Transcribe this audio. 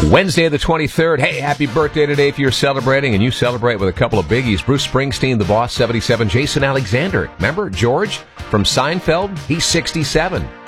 Wednesday the 23rd. Hey, happy birthday today if you're celebrating, and you celebrate with a couple of biggies. Bruce Springsteen, the boss, 77. Jason Alexander. Remember George from Seinfeld? He's 67.